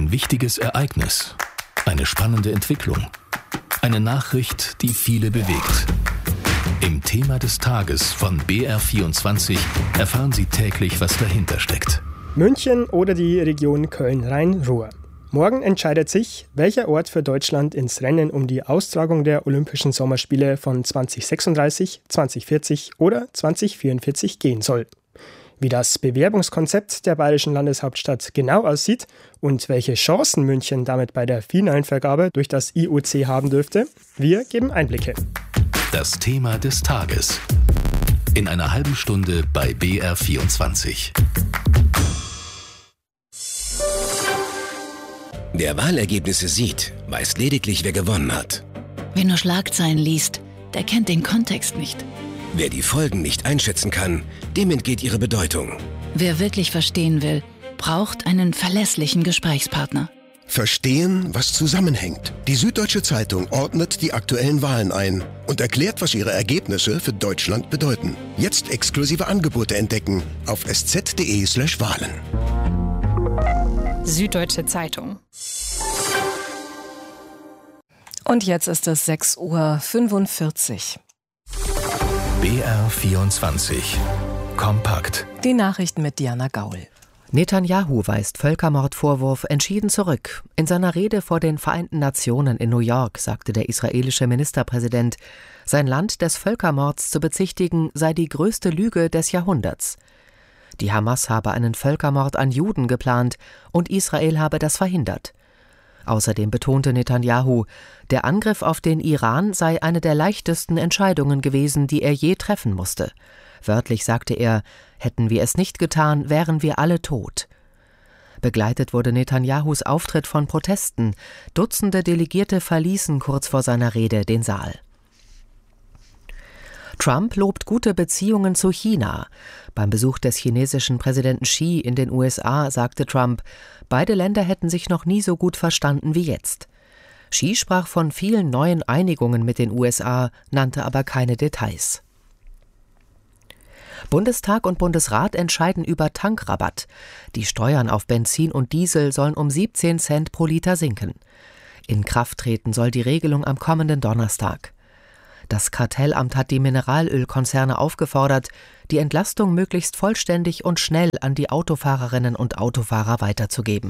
Ein wichtiges Ereignis, eine spannende Entwicklung, eine Nachricht, die viele bewegt. Im Thema des Tages von BR24 erfahren Sie täglich, was dahinter steckt. München oder die Region Köln-Rhein-Ruhr. Morgen entscheidet sich, welcher Ort für Deutschland ins Rennen um die Austragung der Olympischen Sommerspiele von 2036, 2040 oder 2044 gehen soll. Wie das Bewerbungskonzept der bayerischen Landeshauptstadt genau aussieht und welche Chancen München damit bei der finalen Vergabe durch das IOC haben dürfte, wir geben Einblicke. Das Thema des Tages. In einer halben Stunde bei BR24. Wer Wahlergebnisse sieht, weiß lediglich, wer gewonnen hat. Wer nur Schlagzeilen liest, der kennt den Kontext nicht. Wer die Folgen nicht einschätzen kann, dem entgeht ihre Bedeutung. Wer wirklich verstehen will, braucht einen verlässlichen Gesprächspartner. Verstehen, was zusammenhängt. Die Süddeutsche Zeitung ordnet die aktuellen Wahlen ein und erklärt, was ihre Ergebnisse für Deutschland bedeuten. Jetzt exklusive Angebote entdecken auf sz.de/Wahlen. Süddeutsche Zeitung. Und jetzt ist es 6:45 Uhr. BR24 Kompakt. Die Nachrichten mit Diana Gaul. Netanyahu weist Völkermordvorwurf entschieden zurück. In seiner Rede vor den Vereinten Nationen in New York sagte der israelische Ministerpräsident, sein Land des Völkermords zu bezichtigen sei die größte Lüge des Jahrhunderts. Die Hamas habe einen Völkermord an Juden geplant und Israel habe das verhindert. Außerdem betonte Netanyahu, der Angriff auf den Iran sei eine der leichtesten Entscheidungen gewesen, die er je treffen musste. Wörtlich sagte er, hätten wir es nicht getan, wären wir alle tot. Begleitet wurde Netanyahus Auftritt von Protesten. Dutzende Delegierte verließen kurz vor seiner Rede den Saal. Trump lobt gute Beziehungen zu China. Beim Besuch des chinesischen Präsidenten Xi in den USA sagte Trump, beide Länder hätten sich noch nie so gut verstanden wie jetzt. Xi sprach von vielen neuen Einigungen mit den USA, nannte aber keine Details. Bundestag und Bundesrat entscheiden über Tankrabatt. Die Steuern auf Benzin und Diesel sollen um 17 Cent pro Liter sinken. In Kraft treten soll die Regelung am kommenden Donnerstag. Das Kartellamt hat die Mineralölkonzerne aufgefordert, die Entlastung möglichst vollständig und schnell an die Autofahrerinnen und Autofahrer weiterzugeben.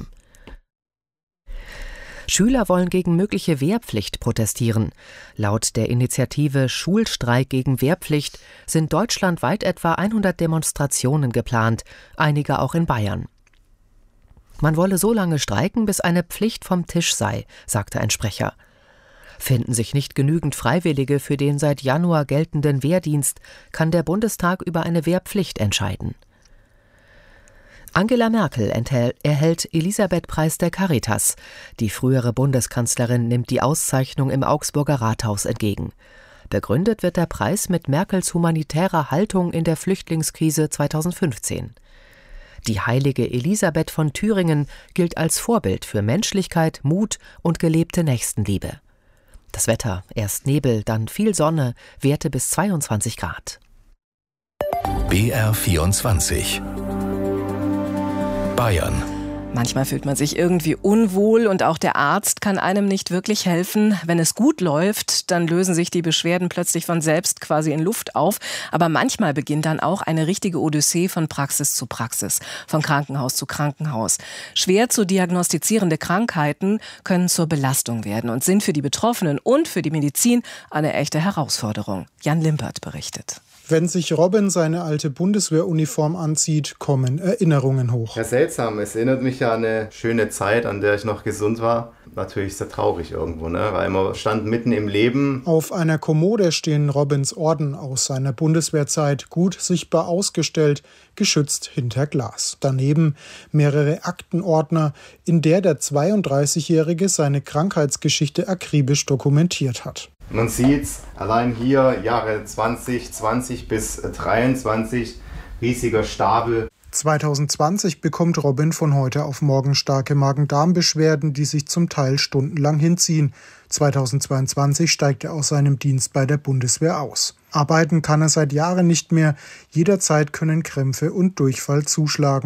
Schüler wollen gegen mögliche Wehrpflicht protestieren. Laut der Initiative Schulstreik gegen Wehrpflicht sind deutschlandweit etwa 100 Demonstrationen geplant, einige auch in Bayern. Man wolle so lange streiken, bis eine Pflicht vom Tisch sei, sagte ein Sprecher. Finden sich nicht genügend Freiwillige für den seit Januar geltenden Wehrdienst, kann der Bundestag über eine Wehrpflicht entscheiden. Angela Merkel erhält Elisabeth-Preis der Caritas. Die frühere Bundeskanzlerin nimmt die Auszeichnung im Augsburger Rathaus entgegen. Begründet wird der Preis mit Merkels humanitärer Haltung in der Flüchtlingskrise 2015. Die heilige Elisabeth von Thüringen gilt als Vorbild für Menschlichkeit, Mut und gelebte Nächstenliebe. Das Wetter, erst Nebel, dann viel Sonne, Werte bis 22 Grad. BR24 Bayern. Manchmal fühlt man sich irgendwie unwohl und auch der Arzt kann einem nicht wirklich helfen. Wenn es gut läuft, dann lösen sich die Beschwerden plötzlich von selbst quasi in Luft auf. Aber manchmal beginnt dann auch eine richtige Odyssee von Praxis zu Praxis, von Krankenhaus zu Krankenhaus. Schwer zu diagnostizierende Krankheiten können zur Belastung werden und sind für die Betroffenen und für die Medizin eine echte Herausforderung. Jan Limpert berichtet. Wenn sich Robin seine alte Bundeswehruniform anzieht, kommen Erinnerungen hoch. Ja, seltsam. Es erinnert mich an eine schöne Zeit, an der ich noch gesund war. Natürlich sehr traurig irgendwo, ne? Weil man stand mitten im Leben. Auf einer Kommode stehen Robins Orden aus seiner Bundeswehrzeit gut sichtbar ausgestellt, geschützt hinter Glas. Daneben mehrere Aktenordner, in der 32-Jährige seine Krankheitsgeschichte akribisch dokumentiert hat. Man sieht allein hier Jahre 2020 bis 2023, riesiger Stapel. 2020 bekommt Robin von heute auf morgen starke Magen-Darm-Beschwerden, die sich zum Teil stundenlang hinziehen. 2022 steigt er aus seinem Dienst bei der Bundeswehr aus. Arbeiten kann er seit Jahren nicht mehr. Jederzeit können Krämpfe und Durchfall zuschlagen.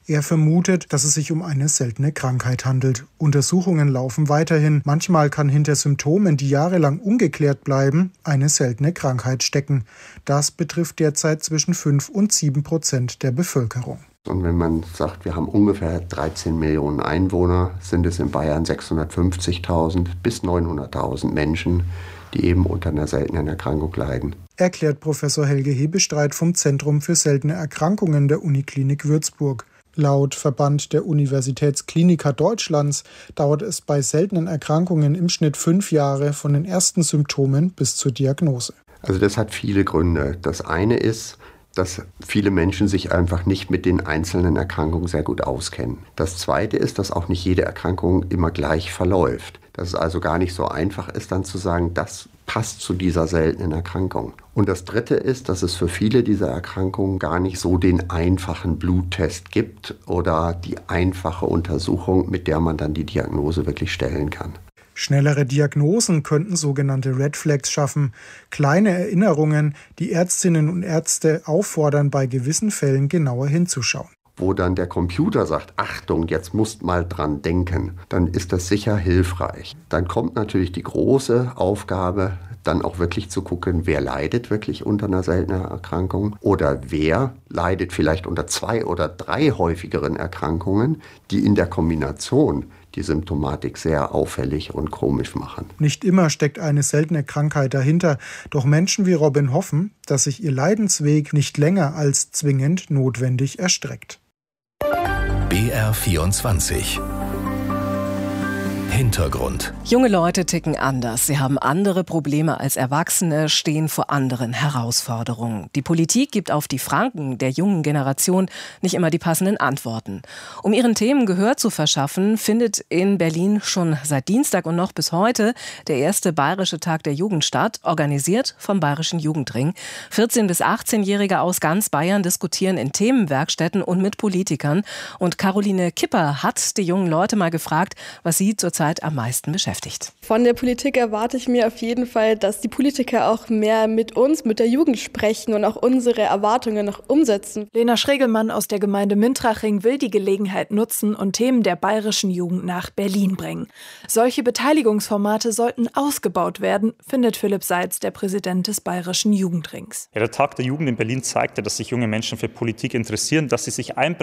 Er vermutet, dass es sich um eine seltene Krankheit handelt. Untersuchungen laufen weiterhin. Manchmal kann hinter Symptomen, die jahrelang ungeklärt bleiben, eine seltene Krankheit stecken. Das betrifft derzeit zwischen 5 und 7% der Bevölkerung. Und wenn man sagt, wir haben ungefähr 13 Millionen Einwohner, sind es in Bayern 650.000 bis 900.000 Menschen, die eben unter einer seltenen Erkrankung leiden. Erklärt Professor Helge Hebestreit vom Zentrum für seltene Erkrankungen der Uniklinik Würzburg. Laut Verband der Universitätskliniker Deutschlands dauert es bei seltenen Erkrankungen im Schnitt 5 Jahre von den ersten Symptomen bis zur Diagnose. Also das hat viele Gründe. Das eine ist, dass viele Menschen sich einfach nicht mit den einzelnen Erkrankungen sehr gut auskennen. Das Zweite ist, dass auch nicht jede Erkrankung immer gleich verläuft. Dass es also gar nicht so einfach ist, dann zu sagen, das passt zu dieser seltenen Erkrankung. Und das Dritte ist, dass es für viele dieser Erkrankungen gar nicht so den einfachen Bluttest gibt oder die einfache Untersuchung, mit der man dann die Diagnose wirklich stellen kann. Schnellere Diagnosen könnten sogenannte Red Flags schaffen, kleine Erinnerungen, die Ärztinnen und Ärzte auffordern, bei gewissen Fällen genauer hinzuschauen. Wo dann der Computer sagt, Achtung, jetzt musst mal dran denken, dann ist das sicher hilfreich. Dann kommt natürlich die große Aufgabe, dann auch wirklich zu gucken, wer leidet wirklich unter einer seltenen Erkrankung oder wer leidet vielleicht unter 2 oder 3 häufigeren Erkrankungen, die in der Kombination die Symptomatik sehr auffällig und komisch machen. Nicht immer steckt eine seltene Krankheit dahinter, doch Menschen wie Robin hoffen, dass sich ihr Leidensweg nicht länger als zwingend notwendig erstreckt. BR24 Hintergrund. Junge Leute ticken anders. Sie haben andere Probleme als Erwachsene, stehen vor anderen Herausforderungen. Die Politik gibt auf die Fragen der jungen Generation nicht immer die passenden Antworten. Um ihren Themen Gehör zu verschaffen, findet in Berlin schon seit Dienstag und noch bis heute der erste Bayerische Tag der Jugend statt, organisiert vom Bayerischen Jugendring. 14- bis 18-Jährige aus ganz Bayern diskutieren in Themenwerkstätten und mit Politikern. Und Caroline Kipper hat die jungen Leute mal gefragt, was sie zurzeit am meisten beschäftigt. Von der Politik erwarte ich mir auf jeden Fall, dass die Politiker auch mehr mit uns, mit der Jugend sprechen und auch unsere Erwartungen noch umsetzen. Lena Schregelmann aus der Gemeinde Mintraching will die Gelegenheit nutzen und Themen der bayerischen Jugend nach Berlin bringen. Solche Beteiligungsformate sollten ausgebaut werden, findet Philipp Seitz, der Präsident des Bayerischen Jugendrings. Ja, der Tag der Jugend in Berlin zeigte, dass sich junge Menschen für Politik interessieren, dass sie sich einbringen.